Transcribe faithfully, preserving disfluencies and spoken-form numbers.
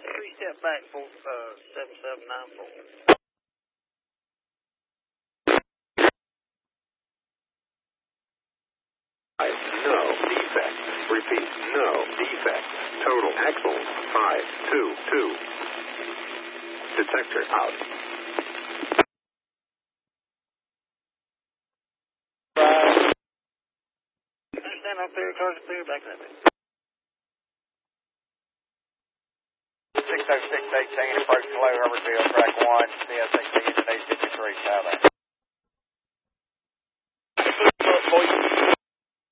Three step back for uh, seven seven nine four. No defect. Repeat, no defect. Total axle five two two. Detector out. Stand up there, cars clear, back that way. six oh six eighteen, approach below Hubberfield, track one, C S X B, eight fifty-three, South.